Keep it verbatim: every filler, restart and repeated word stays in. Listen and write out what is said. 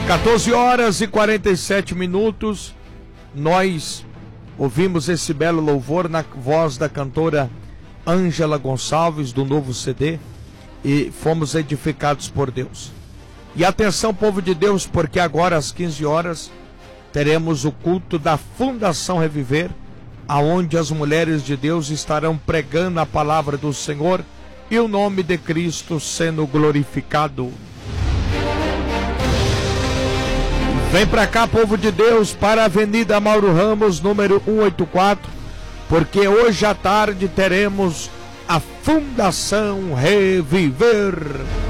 quatorze horas e quarenta e sete minutos, nós ouvimos esse belo louvor na voz da cantora Ângela Gonçalves, do novo C D, e fomos edificados por Deus. E atenção, povo de Deus, porque agora às quinze horas teremos o culto da Fundação Reviver, aonde as mulheres de Deus estarão pregando a palavra do Senhor e o nome de Cristo sendo glorificado. Vem pra cá, povo de Deus, para a Avenida Mauro Ramos, número cento e oitenta e quatro, porque hoje à tarde teremos a Fundação Reviver.